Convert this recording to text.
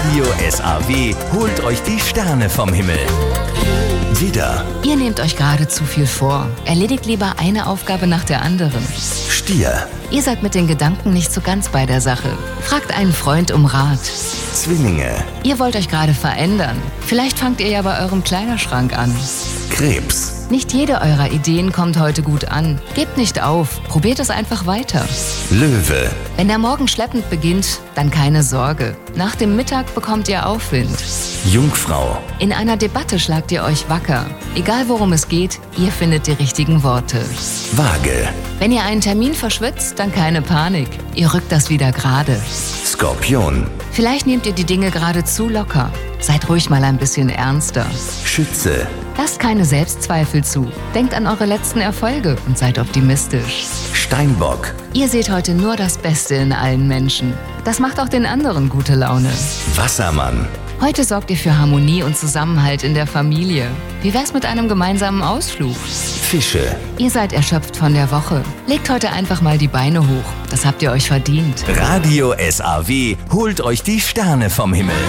Radio SAW holt euch die Sterne vom Himmel. Widder, Ihr nehmt euch gerade zu viel vor. Erledigt lieber eine Aufgabe nach der anderen. Stier, Ihr seid mit den Gedanken nicht so ganz bei der Sache. Fragt einen Freund um Rat. Zwillinge, Ihr wollt euch gerade verändern. Vielleicht fangt ihr ja bei eurem Kleiderschrank an. Krebs, Nicht jede eurer Ideen kommt heute gut an. Gebt nicht auf, probiert es einfach weiter. Löwe, Wenn der Morgen schleppend beginnt, dann keine Sorge. Nach dem Mittag bekommt ihr Aufwind. Jungfrau, In einer Debatte schlagt ihr euch wacker. Egal worum es geht, ihr findet die richtigen Worte. Waage, Wenn ihr einen Termin verschwitzt, dann keine Panik. Ihr rückt das wieder gerade. Skorpion, Vielleicht nehmt ihr die Dinge gerade zu locker. Seid ruhig mal ein bisschen ernster. Schütze, Lasst keine Selbstzweifel zu. Denkt an eure letzten Erfolge und seid optimistisch. Steinbock, Ihr seht heute nur das Beste in allen Menschen. Das macht auch den anderen gute Laune. Wassermann, Heute sorgt ihr für Harmonie und Zusammenhalt in der Familie. Wie wär's mit einem gemeinsamen Ausflug? Fische, Ihr seid erschöpft von der Woche. Legt heute einfach mal die Beine hoch. Das habt ihr euch verdient. Radio SAW holt euch die Sterne vom Himmel.